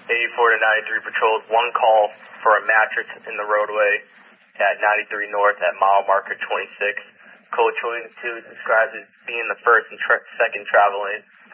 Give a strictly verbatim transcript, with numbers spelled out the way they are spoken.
eighty-four to ninety-three patrols, one call for a mattress in the roadway at ninety-three North at mile marker twenty-six. Coach Williams two describes as being the first and tra- second travel lane.